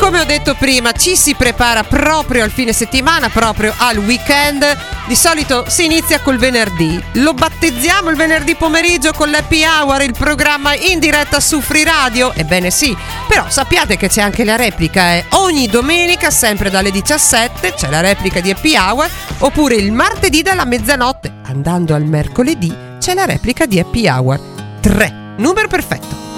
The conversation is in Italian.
Come ho detto prima, ci si prepara proprio al fine settimana, proprio al weekend. Di solito si inizia col venerdì. Lo battezziamo il venerdì pomeriggio con l'Happy Hour, il programma in diretta su Free Radio. Ebbene sì, però sappiate che c'è anche la replica. Ogni domenica, sempre dalle 17, c'è la replica di Happy Hour. Oppure il martedì dalla mezzanotte, andando al mercoledì, c'è la replica di Happy Hour 3. Numero perfetto.